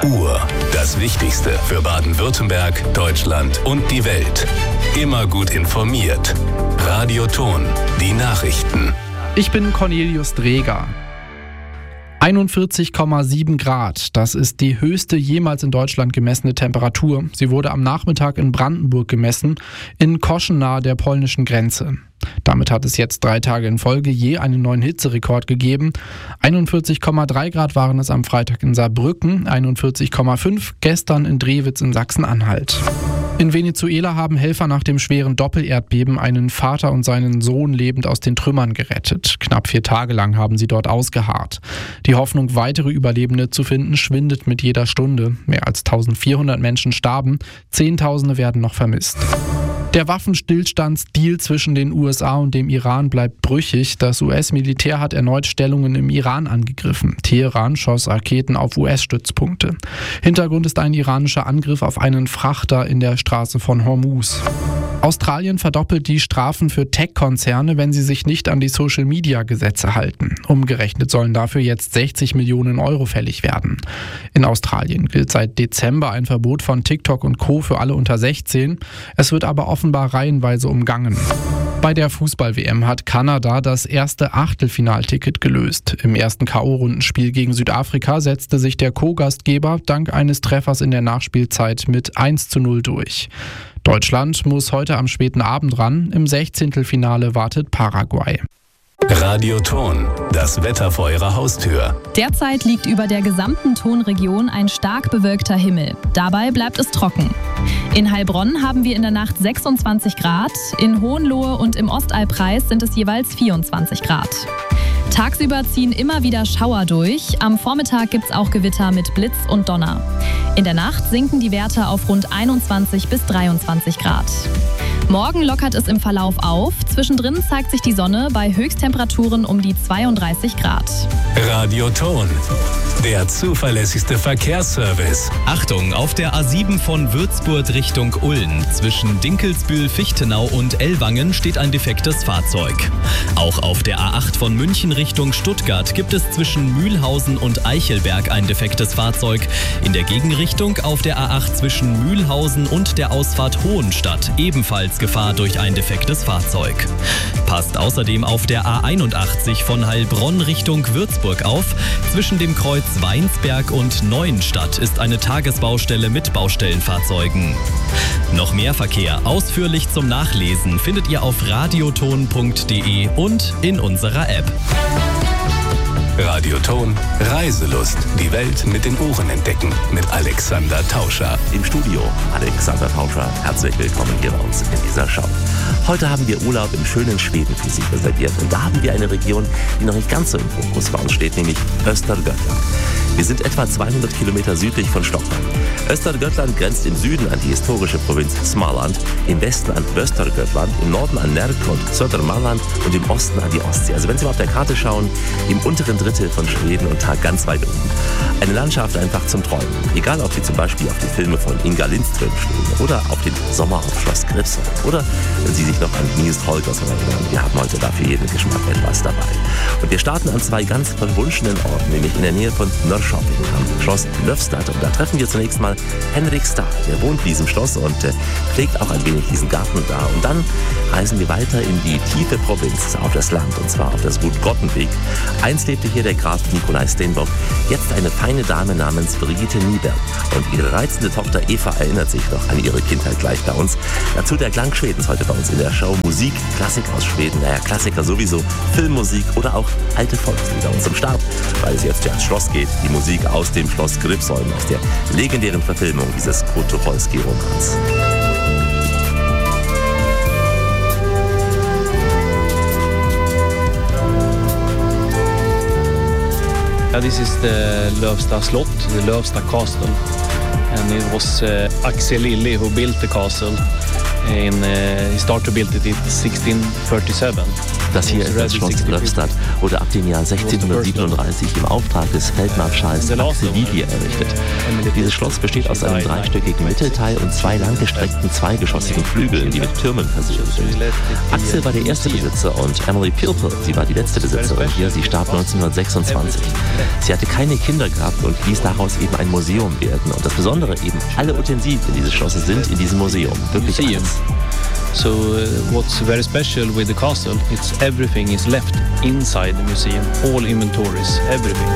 pur. Das Wichtigste für Baden-Württemberg, Deutschland und die Welt. Immer gut informiert. Radio Thon, die Nachrichten. Ich bin Cornelius Dreger. 41,7 Grad, das ist die höchste jemals in Deutschland gemessene Temperatur. Sie wurde am Nachmittag in Brandenburg gemessen, in Koschen nahe der polnischen Grenze. Damit hat es jetzt 3 Tage in Folge je einen neuen Hitzerekord gegeben. 41,3 Grad waren es am Freitag in Saarbrücken, 41,5 gestern in Drewitz in Sachsen-Anhalt. In Venezuela haben Helfer nach dem schweren Doppelerdbeben einen Vater und seinen Sohn lebend aus den Trümmern gerettet. Knapp 4 Tage lang haben sie dort ausgeharrt. Die Hoffnung, weitere Überlebende zu finden, schwindet mit jeder Stunde. Mehr als 1400 Menschen starben, Zehntausende werden noch vermisst. Der Waffenstillstandsdeal zwischen den USA und dem Iran bleibt brüchig. Das US-Militär hat erneut Stellungen im Iran angegriffen. Teheran schoss Raketen auf US-Stützpunkte. Hintergrund ist ein iranischer Angriff auf einen Frachter in der Straße von Hormuz. Australien verdoppelt die Strafen für Tech-Konzerne, wenn sie sich nicht an die Social-Media-Gesetze halten. Umgerechnet sollen dafür jetzt 60 Millionen Euro fällig werden. In Australien gilt seit Dezember ein Verbot von TikTok und Co. für alle unter 16. Es wird aber offenbar reihenweise umgangen. Bei der Fußball-WM hat Kanada das erste Achtelfinalticket gelöst. Im ersten K.O.-Rundenspiel gegen Südafrika setzte sich der Co-Gastgeber dank eines Treffers in der Nachspielzeit mit 1:0 durch. Deutschland muss heute am späten Abend ran. Im 16. wartet Paraguay. Radio Thon, das Wetter vor Ihrer Haustür. Derzeit liegt über der gesamten Thonregion ein stark bewölkter Himmel. Dabei bleibt es trocken. In Heilbronn haben wir in der Nacht 26 Grad, in Hohenlohe und im Ostalbkreis sind es jeweils 24 Grad. Tagsüber ziehen immer wieder Schauer durch. Am Vormittag gibt es auch Gewitter mit Blitz und Donner. In der Nacht sinken die Werte auf rund 21 bis 23 Grad. Morgen lockert es im Verlauf auf. Zwischendrin zeigt sich die Sonne bei Höchsttemperaturen um die 32 Grad. Radio Thon, der zuverlässigste Verkehrsservice. Achtung, auf der A7 von Würzburg Richtung Ulm. Zwischen Dinkelsbühl, Fichtenau und Ellwangen steht ein defektes Fahrzeug. Auch auf der A8 von München Richtung Stuttgart gibt es zwischen Mühlhausen und Eichelberg ein defektes Fahrzeug. In der Gegenrichtung auf der A8 zwischen Mühlhausen und der Ausfahrt Hohenstadt ebenfalls Gefahr durch ein defektes Fahrzeug. Passt außerdem auf der A81 von Heilbronn Richtung Würzburg auf. Zwischen dem Kreuz Weinsberg und Neuenstadt ist eine Tagesbaustelle mit Baustellenfahrzeugen. Noch mehr Verkehr ausführlich zum Nachlesen findet ihr auf radiothon.de und in unserer App. Radio Thon, Reiselust. Die Welt mit den Ohren entdecken. Mit Alexander Tauscher. Im Studio Alexander Tauscher. Herzlich willkommen hier bei uns in dieser Show. Heute haben wir Urlaub im schönen Schweden für Sie reserviert. Und da haben wir eine Region, die noch nicht ganz so im Fokus bei uns steht, nämlich Östergötland. Wir sind etwa 200 Kilometer südlich von Stockholm. Östergötland grenzt im Süden an die historische Provinz Småland, im Westen an Västergötland, im Norden an Närke und Södermanland und im Osten an die Ostsee. Also wenn Sie mal auf der Karte schauen, im unteren Drittel von Schweden und ganz weit oben. Eine Landschaft einfach zum Träumen. Egal, ob Sie zum Beispiel auf die Filme von Inga Lindström stehen oder auf den Sommer auf Schloss Gripsholm oder wenn Sie sich noch an Nils Holgersson erinnern. Wir haben heute dafür jeden Geschmack etwas dabei. Und wir starten an 2 ganz verwunschenen Orten, nämlich in der Nähe von Norrköping am Schloss Löfstad. Und da treffen wir zunächst mal Henrik Stahl. Der wohnt in diesem Schloss und pflegt auch ein wenig diesen Garten da. Und dann reisen wir weiter in die tiefe Provinz, auf das Land, und zwar auf das Gut Gottenweg. Einst lebte hier der Graf Nikolai Stenbock, jetzt eine feine Dame namens Brigitte Nyberg. Und ihre reizende Tochter Eva erinnert sich noch an ihre Kindheit gleich bei uns. Dazu der Klang Schwedens heute bei uns in der Show. Musik, Klassik aus Schweden, naja, Klassiker sowieso, Filmmusik oder auch alte Volkslieder. Und zum Start, weil es jetzt ja ans Schloss geht, die Musik aus dem Schloss Gripsholm, aus der legendären Verfilmung dieses Kurt Tucholsky-Romans. This is the Lövsta slot, the Lövsta castle, and it was Axel Illi who built the castle He started to build it in 1637. Das hier ist das Schloss Löfstadt, wurde ab dem Jahr 1637 im Auftrag des Feldmarschalls Axel Wigier errichtet. Dieses Schloss besteht aus einem dreistöckigen Mittelteil und zwei langgestreckten zweigeschossigen Flügeln, die mit Türmen versehen sind. Axel war der erste Besitzer und Emily Pilpel, sie war die letzte Besitzerin hier, sie starb 1926. Sie hatte keine Kinder gehabt und ließ daraus eben ein Museum werden. Und das Besondere eben, alle Utensilien dieses Schlosses sind in diesem Museum. Wirklich alles. So what's very special with the castle, it's everything is left inside the museum, all inventories, everything.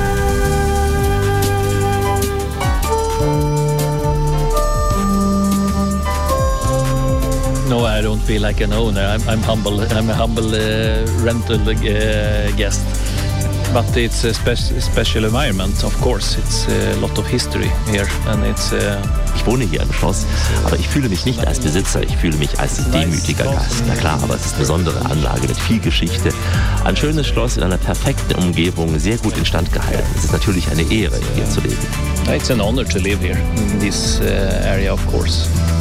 No, I don't feel like an owner. I'm humble. I'm a humble rental guest. But it's a special environment, of course. It's a lot of history here, and it's. Ich wohne hier im Schloss, aber ich fühle mich nicht als Besitzer, ich fühle mich als demütiger Gast. Na klar, aber es ist eine besondere Anlage mit viel Geschichte. Ein schönes Schloss in einer perfekten Umgebung, sehr gut instand gehalten. Es ist natürlich eine Ehre, hier zu leben. It's an honor to live here in this area, of course.